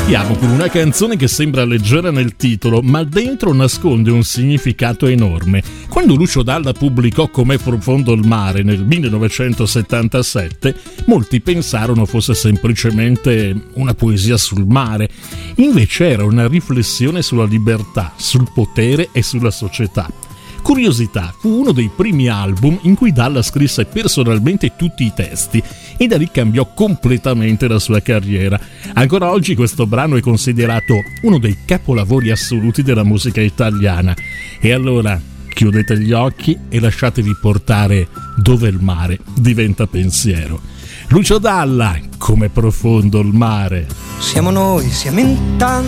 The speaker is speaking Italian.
Partiamo con una canzone che sembra leggera nel titolo, ma dentro nasconde un significato enorme. Quando Lucio Dalla pubblicò Com'è profondo il mare nel 1977, molti pensarono fosse semplicemente una poesia sul mare. Invece era una riflessione sulla libertà, sul potere e sulla società. Curiosità, fu uno dei primi album in cui Dalla scrisse personalmente tutti i testi e da lì cambiò completamente la sua carriera. Ancora oggi questo brano è considerato uno dei capolavori assoluti della musica italiana. E allora chiudete gli occhi e lasciatevi portare dove il mare diventa pensiero. Lucio Dalla, Com'è profondo il mare. Siamo noi, siamo in tanti